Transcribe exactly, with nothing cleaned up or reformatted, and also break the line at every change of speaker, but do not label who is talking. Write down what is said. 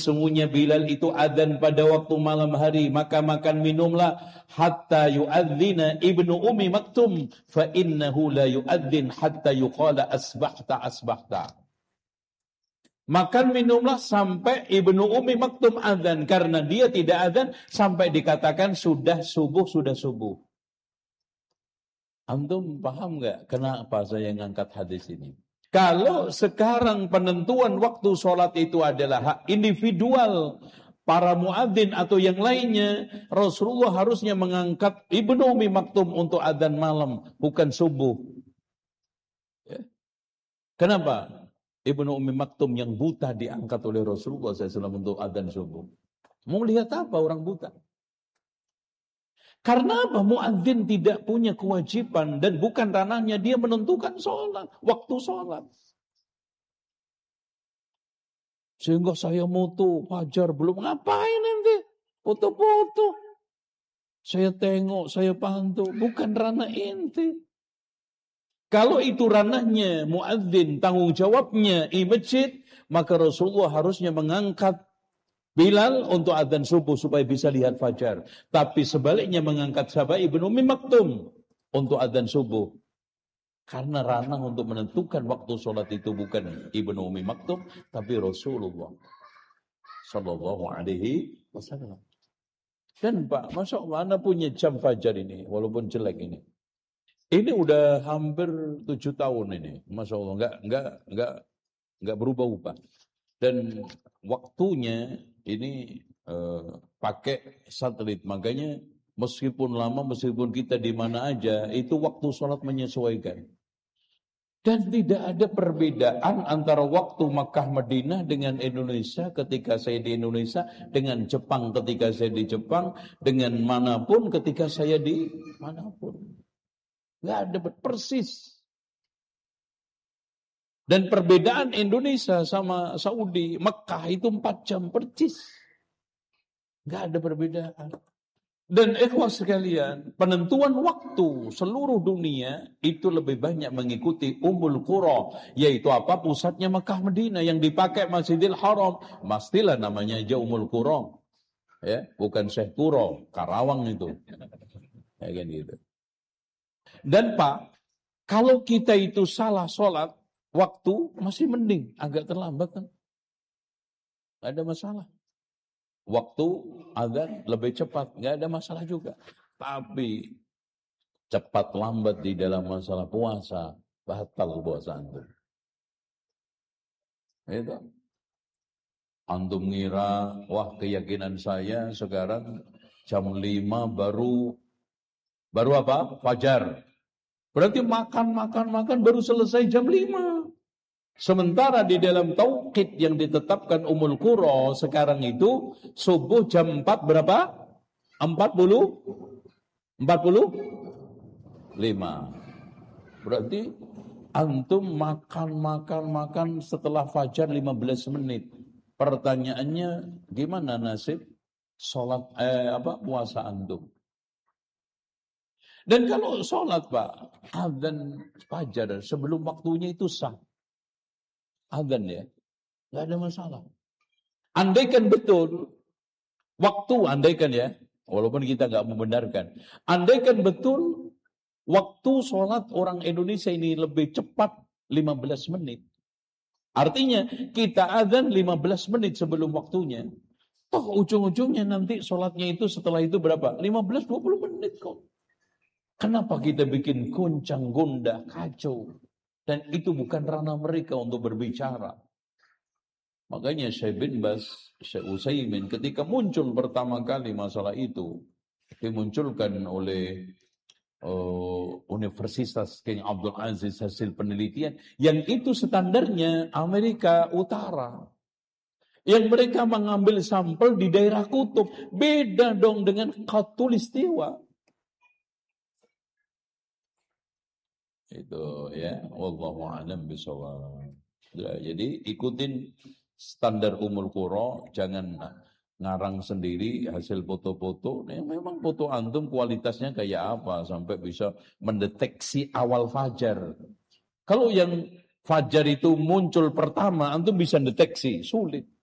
sesungguhnya Bilal itu adzan pada waktu malam hari, maka makan minumlah hatta yu'adzina Ibnu Ummi Maktum fa innahu la yu'adzin hatta yuqala asbahta asbahta. Makan minumlah sampai Ibnu Ummi Maktum adzan, karena dia tidak adzan sampai dikatakan sudah subuh, sudah subuh. Antum paham enggak kenapa saya ngangkat hadis ini? Kalau sekarang penentuan waktu sholat itu adalah hak individual para muadzin atau yang lainnya, Rasulullah harusnya mengangkat Ibnu Ummi Maktum untuk adzan malam, bukan subuh. Ya. Kenapa? Ibnu Ummi Maktum yang buta diangkat oleh Rasulullah shallallahu alaihi wasallam untuk adzan subuh. Mau lihat apa orang buta? Karena apa? Muadzin tidak punya kewajiban dan bukan ranahnya dia menentukan sholat, waktu sholat. Sehingga saya mutu fajar belum, ngapain nanti? Foto-foto. Saya tengok, saya pantau, bukan ranah inti. Kalau itu ranahnya muadzin, tanggung jawabnya di masjid, maka Rasulullah harusnya mengangkat Bilal untuk adzan subuh supaya bisa lihat fajar. Tapi sebaliknya mengangkat sahabat Ibnu Ummi Maktum untuk adzan subuh. Karena ranah untuk menentukan waktu sholat itu bukan Ibnu Ummi Maktum, tapi Rasulullah sallallahu alaihi wasallam. Dan Pak, Masya Allah, Anda punya jam fajar ini, walaupun jelek ini. Ini udah hampir tujuh tahun ini, Masya Allah, enggak, enggak, enggak, enggak berubah-ubah. Dan waktunya ini eh, pakai satelit, makanya meskipun lama, meskipun kita di mana aja, itu waktu sholat menyesuaikan. Dan tidak ada perbedaan antara waktu Makkah Madinah dengan Indonesia ketika saya di Indonesia, dengan Jepang ketika saya di Jepang, dengan manapun ketika saya di manapun. Nggak ada, persis. Dan perbedaan Indonesia sama Saudi, Mekah itu empat jam persis. Nggak ada perbedaan. Dan ikhwah sekalian, penentuan waktu seluruh dunia itu lebih banyak mengikuti Ummul Qura, yaitu apa? Pusatnya Mekah Madinah yang dipakai Masjidil Haram. Pastilah namanya aja Ummul Qura. Ya, bukan Syekh Qura, Karawang itu. Ya kan gitu. Dan Pak, kalau kita itu salah sholat, waktu masih mending, agak terlambat kan? Gak ada masalah. Waktu azan lebih cepat, gak ada masalah juga. Tapi cepat lambat di dalam masalah puasa, batal puasa antum. Itu. Antum ngira, wah keyakinan saya sekarang jam lima baru baru apa? Fajar. Berarti makan makan makan baru selesai jam lima. Sementara di dalam tauqid yang ditetapkan Ummul Qura sekarang itu subuh jam empat berapa? empat puluh empat puluh lima. Berarti antum makan makan makan setelah fajar lima belas menit. Pertanyaannya gimana nasib salat eh apa puasa antum? Dan kalau salat Pak, azan fajar sebelum waktunya itu sah. Azan ya, nggak ada masalah. Andaikan betul waktu, andaikan ya, walaupun kita nggak membenarkan, andaikan betul waktu sholat orang Indonesia ini lebih cepat lima belas menit. Artinya kita azan lima belas menit sebelum waktunya. Toh ujung-ujungnya nanti sholatnya itu setelah itu berapa? lima belas dua puluh menit kok. Kenapa kita bikin goncang gondah kacau? Dan itu bukan ranah mereka untuk berbicara. Makanya Syekh bin Baz, Syekh Utsaimin ketika muncul pertama kali masalah itu, dimunculkan oleh uh, Universitas King Abdul Aziz hasil penelitian, yang itu standarnya Amerika Utara. Yang mereka mengambil sampel di daerah kutub. Beda dong dengan khatulistiwa. Itu ya, wallahu a'lam bishawab. Ya, jadi ikutin standar Ummul Qura, jangan ngarang sendiri hasil foto-foto. Nah, memang foto antum kualitasnya kayak apa sampai bisa mendeteksi awal fajar. Kalau yang fajar itu muncul pertama, antum bisa deteksi, sulit.